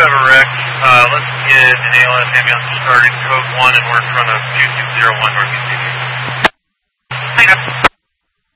have a wreck. Let's get an ALS ambulance started, code 1, and we're in front of 2201 Northeast.